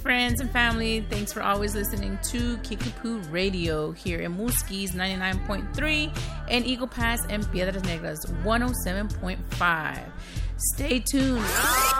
friends and family. Thanks for always listening to Kickapoo Radio here in Muskie's 99.3 and Eagle Pass and Piedras Negras 107.5. Stay tuned.